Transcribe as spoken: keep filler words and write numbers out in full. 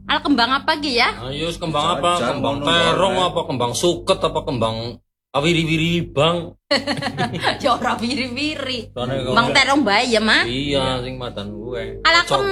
Ala kembang apa ki ya? Ayo kembang apa? Jajan, Kembang ngono, terong Nek. apa kembang suket apa kembang awiri-wiri bang. Ya ora wiri-wiri. Soalnya Bang terong bae ya, Mah. Iya, sing madan gue. Ala Cocok.